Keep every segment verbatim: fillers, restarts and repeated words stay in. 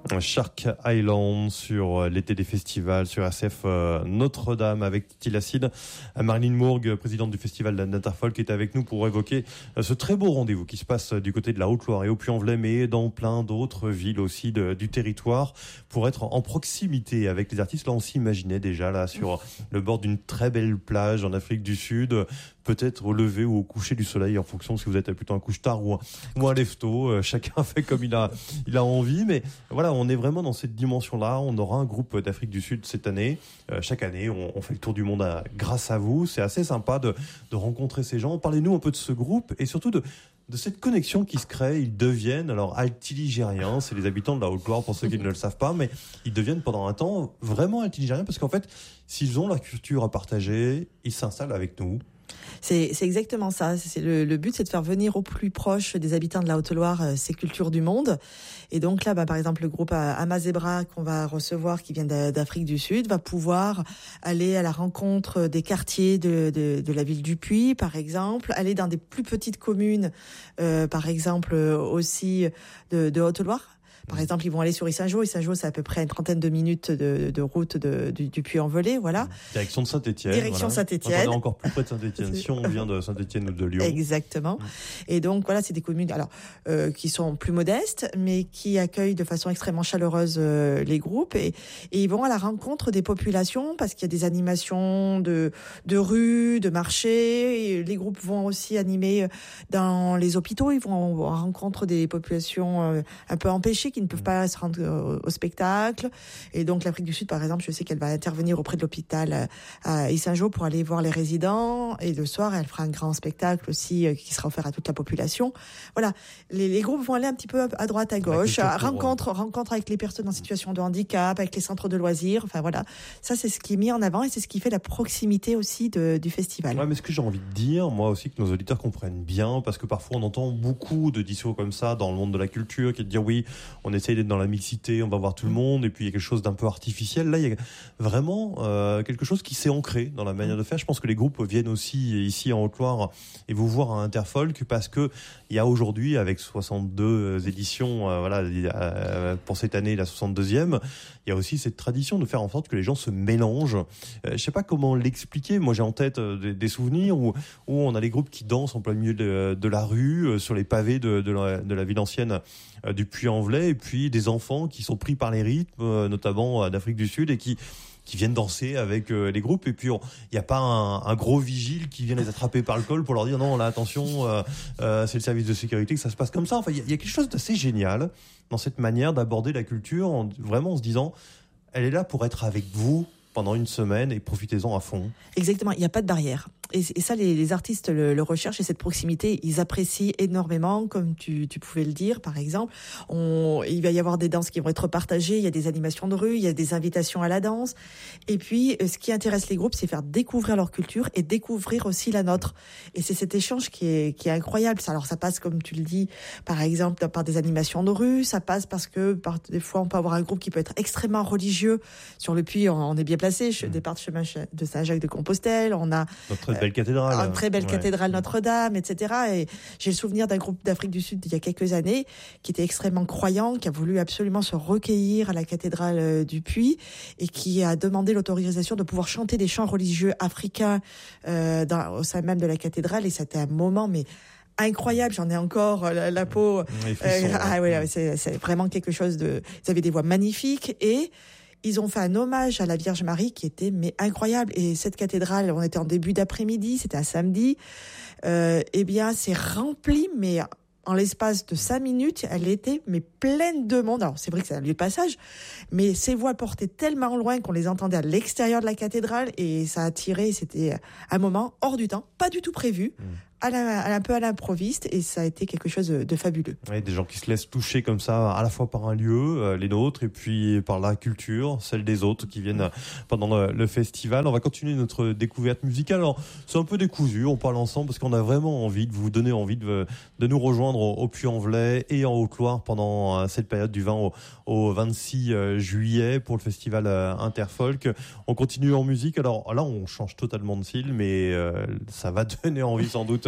Shark Island sur l'été des festivals, sur R C F euh, Notre-Dame avec Titi Lacide. Marilyn Mourgue, présidente du festival d'Interfolk, est avec nous pour évoquer euh, ce très beau rendez-vous qui se passe du côté de la Haute-Loire et au Puy-en-Velay, mais dans plein d'autres villes aussi de, du territoire, pour être en proximité avec les artistes. Là, on s'imaginait déjà là sur le bord d'une très belle plage en Afrique du Sud, peut-être au lever ou au coucher du soleil en fonction si vous êtes plutôt un couche-tard ou un, ou un lève-tôt. Euh, chacun fait comme il a, il a envie, mais voilà, on est vraiment dans cette dimension-là. On aura un groupe d'Afrique du Sud cette année. Euh, chaque année, on, on fait le tour du monde à, grâce à vous. C'est assez sympa de, de rencontrer ces gens. Parlez-nous un peu de ce groupe et surtout de, de cette connexion qui se crée. Ils deviennent, alors altiligériens, c'est les habitants de la Haute-Loire pour ceux qui ne le savent pas, mais ils deviennent pendant un temps vraiment altiligériens parce qu'en fait, s'ils ont leur culture à partager, ils s'installent avec nous. C'est, c'est exactement ça. C'est le, le but, c'est de faire venir au plus proche des habitants de la Haute-Loire euh, ces cultures du monde. Et donc là, bah, par exemple, le groupe Amazebra qu'on va recevoir, qui vient d'Afrique du Sud, va pouvoir aller à la rencontre des quartiers de, de, de la ville du Puy, par exemple, aller dans des plus petites communes, euh, par exemple aussi de, de Haute-Loire. Par exemple, ils vont aller sur Yssingeaux. Yssingeaux, c'est à peu près une trentaine de minutes de, de route de, du, du Puy-en-Velay, voilà. Direction de Saint-Étienne. Direction voilà. Saint-Étienne. On est encore plus près de Saint-Étienne si on vient de Saint-Étienne ou de Lyon. Exactement. Mmh. Et donc, voilà, c'est des communes, alors, euh, qui sont plus modestes, mais qui accueillent de façon extrêmement chaleureuse euh, les groupes et, et ils vont à la rencontre des populations parce qu'il y a des animations de, de rue, de marché. Et les groupes vont aussi animer dans les hôpitaux. Ils vont à la rencontre des populations euh, un peu empêchées qui ne peuvent pas se rendre au, au spectacle. Et donc l'Afrique du Sud, par exemple, je sais qu'elle va intervenir auprès de l'hôpital à Yssingeaux pour aller voir les résidents. Et le soir, elle fera un grand spectacle aussi qui sera offert à toute la population. Voilà, les, les groupes vont aller un petit peu à droite, à gauche, à rencontre, rencontre avec les personnes en situation de handicap, avec les centres de loisirs. Enfin voilà, ça c'est ce qui est mis en avant et c'est ce qui fait la proximité aussi de, du festival. Ouais, mais ce que j'ai envie de dire, moi aussi, que nos auditeurs comprennent bien, parce que parfois on entend beaucoup de discours comme ça dans le monde de la culture, qui est de dire oui, on essaye d'être dans la mixité, on va voir tout le monde, et puis il y a quelque chose d'un peu artificiel. Là, il y a vraiment euh, quelque chose qui s'est ancré dans la manière de faire. Je pense que les groupes viennent aussi ici en Haute-Loire et vous voir à Interfolk parce que il y a aujourd'hui, avec soixante-deux éditions, euh, voilà, euh, pour cette année, la soixante-deuxième, il y a aussi cette tradition de faire en sorte que les gens se mélangent. Euh, je sais pas comment l'expliquer. Moi, j'ai en tête euh, des, des souvenirs où, où on a les groupes qui dansent en plein milieu de, de la rue, euh, sur les pavés de, de, la, de la ville ancienne euh, du Puy-en-Velay, et puis des enfants qui sont pris par les rythmes, euh, notamment euh, d'Afrique du Sud, et qui qui viennent danser avec euh, les groupes. Et puis il n'y a pas un, un gros vigile qui vient les attraper par le col pour leur dire non, là attention, euh, euh, c'est le service de sécurité, que ça se passe comme ça. Enfin, il y, y a quelque chose d'assez génial dans cette manière d'aborder la culture, en, vraiment en se disant elle est là pour être avec vous pendant une semaine et profitez-en à fond. Exactement, il n'y a pas de barrière. Et, et ça, les, les artistes le, le recherchent et cette proximité, ils apprécient énormément, comme tu, tu pouvais le dire, par exemple. On, il va y avoir des danses qui vont être partagées, il y a des animations de rue, il y a des invitations à la danse. Et puis, ce qui intéresse les groupes, c'est faire découvrir leur culture et découvrir aussi la nôtre. Et c'est cet échange qui est, qui est incroyable. Alors, ça passe, comme tu le dis, par exemple, par des animations de rue. Ça passe parce que, par, des fois, on peut avoir un groupe qui peut être extrêmement religieux. Sur le Puy, on, on est bien placé. Je départ de chemin de Saint-Jacques-de-Compostelle. On a notre belle cathédrale. Une très belle ouais. cathédrale Notre-Dame, et cetera. Et j'ai le souvenir d'un groupe d'Afrique du Sud il y a quelques années qui était extrêmement croyant, qui a voulu absolument se recueillir à la cathédrale du Puy et qui a demandé l'autorisation de pouvoir chanter des chants religieux africains euh, dans, au sein même de la cathédrale. Et c'était un moment, mais incroyable, j'en ai encore la, la peau. Oui, frissons, euh, ah ouais. ouais, c'est, c'est vraiment quelque chose de. Ils avaient des voix magnifiques et ils ont fait un hommage à la Vierge Marie qui était mais incroyable. Et cette cathédrale, on était en début d'après-midi, c'était un samedi. Euh, eh bien, c'est rempli, mais en l'espace de cinq minutes, elle était mais pleine de monde. Alors c'est vrai que c'est un lieu de passage, mais ces voix portaient tellement loin qu'on les entendait à l'extérieur de la cathédrale et ça a attiré. C'était un moment hors du temps, pas du tout prévu. Mmh. À la, à un peu à l'improviste et ça a été quelque chose de, de fabuleux. Ouais, des gens qui se laissent toucher comme ça à la fois par un lieu, euh, les nôtres, et puis par la culture, celle des autres qui viennent pendant le, le festival. On va continuer notre découverte musicale. Alors c'est un peu décousu, on parle ensemble parce qu'on a vraiment envie de vous donner envie de, de nous rejoindre au, au Puy-en-Velay et en Haute-Loire pendant euh, cette période du vingt au, au vingt-six juillet pour le festival euh, Interfolk. On continue en musique. Alors là on change totalement de style, mais euh, ça va donner envie sans doute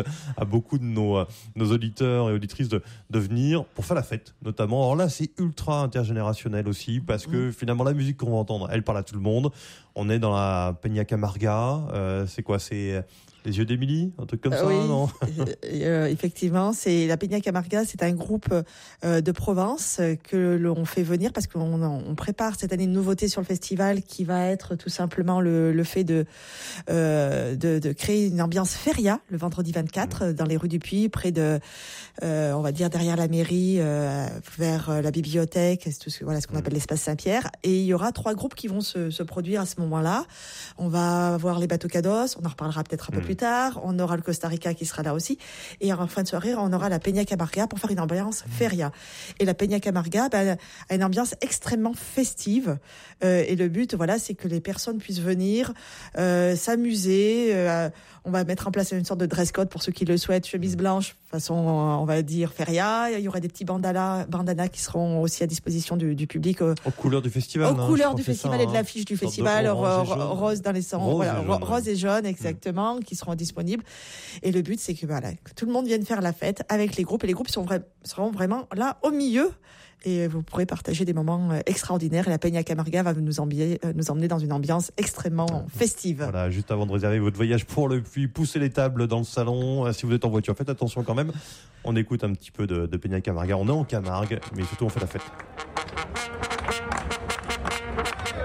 à beaucoup de nos, nos auditeurs et auditrices de, de venir pour faire la fête, notamment. Alors là, c'est ultra intergénérationnel aussi, parce que mmh. finalement, la musique qu'on va entendre, elle parle à tout le monde. On est dans la Peña Camarga. Euh, c'est quoi? C'est les yeux d'Émilie, un truc comme euh, ça, oui, non? euh, Effectivement, c'est la Peña Camarga, c'est un groupe euh, de Provence que l'on fait venir parce qu'on on prépare cette année une nouveauté sur le festival qui va être tout simplement le, le fait de, euh, de de créer une ambiance feria le vendredi vingt-quatre mmh. dans les rues du Puy, près de, euh, on va dire derrière la mairie, euh, vers la bibliothèque, c'est tout ce, voilà ce qu'on mmh. appelle l'espace Saint-Pierre. Et il y aura trois groupes qui vont se, se produire à ce moment-là. On va voir les Bateaux Cados, on en reparlera peut-être un peu mmh. plus tard. On aura le Costa Rica qui sera là aussi. Et en fin de soirée, on aura la Peña Camarga pour faire une ambiance feria. Et la Peña Camarga bah, a une ambiance extrêmement festive. Euh, et le but, voilà, c'est que les personnes puissent venir euh, s'amuser. Euh, on va mettre en place une sorte de dress code pour ceux qui le souhaitent. Chemise blanche, façon, on va dire, feria. Il y aura des petits bandanas, bandanas qui seront aussi à disposition du, du public. Euh, aux couleurs du festival. Aux hein, couleurs du festival ça, et de l'affiche du festival. Rose, rose dans les sons. Rose, voilà, et jaune, rose et jaune, exactement, mmh. qui seront disponibles. Et le but, c'est que, voilà, que tout le monde vienne faire la fête avec les groupes. Et les groupes sont vra- seront vraiment là au milieu. Et vous pourrez partager des moments extraordinaires. Et la Peña Camarga va nous, embier, nous emmener dans une ambiance extrêmement festive. Voilà, juste avant de réserver votre voyage pour le Puy, poussez les tables dans le salon. Si vous êtes en voiture, faites attention quand même. On écoute un petit peu de, de Peña Camarga. On est en Camargue, mais surtout on fait la fête.